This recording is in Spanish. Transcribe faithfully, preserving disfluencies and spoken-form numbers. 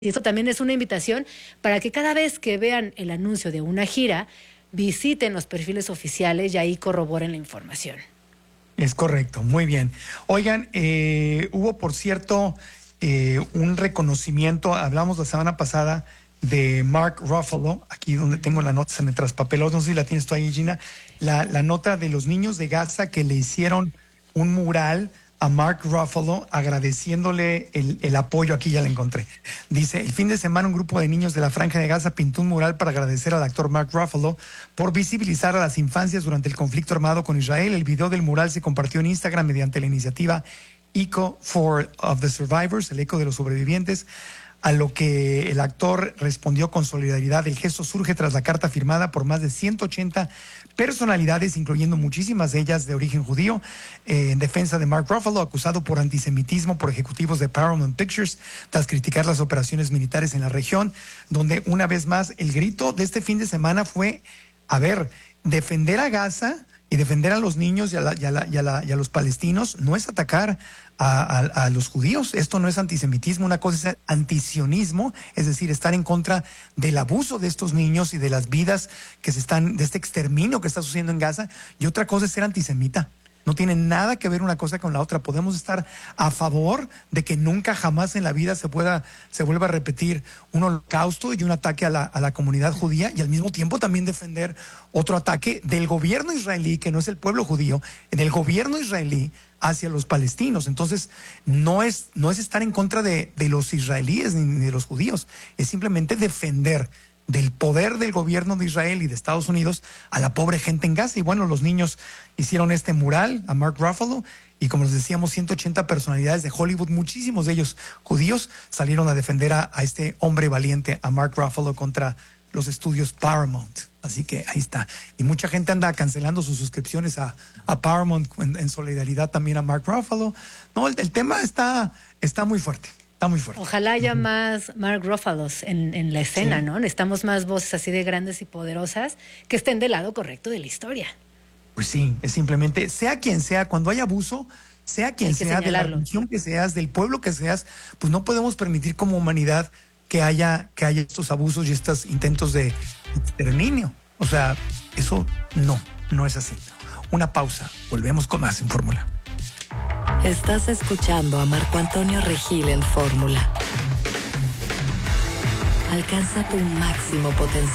Y esto también es una invitación para que cada vez que vean el anuncio de una gira, visiten los perfiles oficiales y ahí corroboren la información. Es correcto, muy bien. Oigan, eh, hubo, por cierto, eh, un reconocimiento, hablamos la semana pasada de Mark Ruffalo, aquí donde tengo la nota, se me traspapeló, no sé si la tienes tú ahí, Gina, la, la nota de los niños de Gaza que le hicieron un mural a Mark Ruffalo agradeciéndole el, el apoyo. Aquí ya la encontré. Dice, el fin de semana un grupo de niños de la Franja de Gaza pintó un mural para agradecer al actor Mark Ruffalo por visibilizar a las infancias durante el conflicto armado con Israel. El video del mural se compartió en Instagram mediante la iniciativa Echo for of the Survivors, el eco de los sobrevivientes, a lo que el actor respondió con solidaridad. El gesto surge tras la carta firmada por más de ciento ochenta personalidades, incluyendo muchísimas de ellas de origen judío, eh, en defensa de Mark Ruffalo, acusado por antisemitismo por ejecutivos de Paramount Pictures, tras criticar las operaciones militares en la región, donde una vez más el grito de este fin de semana fue, a ver, defender a Gaza y defender a los niños y a, la, y, a la, y, a la, y a los palestinos no es atacar a, a, a los judíos. Esto no es antisemitismo, una cosa es antisionismo, es decir, estar en contra del abuso de estos niños y de las vidas que se están, de este exterminio que está sucediendo en Gaza, y otra cosa es ser antisemita. No tiene nada que ver una cosa con la otra. Podemos estar a favor de que nunca jamás en la vida se pueda, se vuelva a repetir un holocausto y un ataque a la, a la comunidad judía, y al mismo tiempo también defender otro ataque del gobierno israelí, que no es el pueblo judío, del gobierno israelí hacia los palestinos. Entonces, no es, no es estar en contra de, de los israelíes ni de los judíos, es simplemente defender del poder del gobierno de Israel y de Estados Unidos a la pobre gente en Gaza. Y bueno, los niños hicieron este mural a Mark Ruffalo y, como les decíamos, ciento ochenta personalidades de Hollywood, muchísimos de ellos judíos, salieron a defender a, a este hombre valiente, a Mark Ruffalo, contra los estudios Paramount. Así que ahí está. Y mucha gente anda cancelando sus suscripciones a, a Paramount en, en solidaridad también a Mark Ruffalo. No, el, el tema está, está muy fuerte. Está muy fuerte. Ojalá haya más Mark Ruffalos en, en la escena, sí. ¿no? Necesitamos más voces así de grandes y poderosas que estén del lado correcto de la historia. Pues sí, es simplemente, sea quien sea, cuando hay abuso, sea quien sea, de la religión que seas, del pueblo que seas, pues no podemos permitir como humanidad que haya, que haya estos abusos y estos intentos de exterminio. O sea, eso no, no es así. Una pausa, volvemos con más en Fórmula. Estás escuchando a Marco Antonio Regil en Fórmula. Alcanza tu máximo potencial.